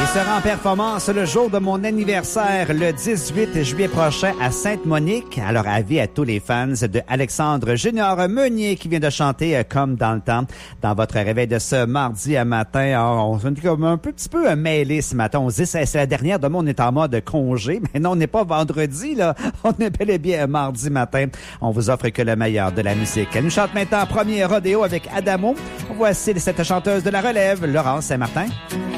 Il sera en performance le jour de mon anniversaire, le 18 juillet prochain à Sainte-Monique. Alors, avis à tous les fans de Alexandre Junior Meunier qui vient de chanter Comme dans le temps dans votre réveil de ce mardi à matin. Alors, on est comme un petit peu mêlé ce matin. On se dit c'est la dernière, demain on est en mode congé. Mais non, on n'est pas vendredi, là. On est bel et bien mardi matin. On vous offre que le meilleur de la musique. Elle nous chante maintenant premier rodéo avec Adamo. Voici cette chanteuse de la relève, Laurence Saint-Martin.